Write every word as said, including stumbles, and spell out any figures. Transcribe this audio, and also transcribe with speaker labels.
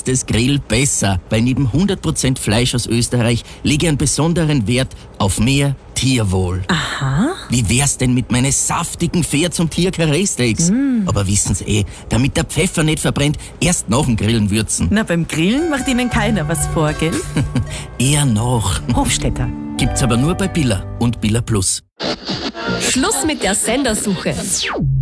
Speaker 1: echtes Grill besser, weil neben hundert Prozent Fleisch aus Österreich lege ich einen besonderen Wert auf mehr Tierwohl.
Speaker 2: Aha.
Speaker 1: Wie wär's denn mit meinen saftigen Pferds- und Tier-Karree-Steaks? Mm. Aber wissen's eh, damit der Pfeffer nicht verbrennt, erst nach dem Grillen würzen.
Speaker 2: Na, beim Grillen macht Ihnen keiner was vor, gell?
Speaker 1: Eher noch.
Speaker 2: Hofstetter.
Speaker 1: Gibt's aber nur bei Billa und Billa Plus.
Speaker 3: Schluss mit der Sendersuche.